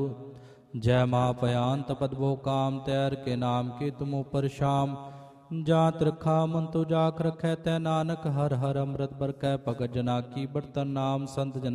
जय माँ पयांत पद वो काम तैर के नाम के तुम ऊपर शाम जात रखा मन तो जाख रखै तै नानक हर हर अमृत बरकै भगत जना की बर्तन नाम संत जना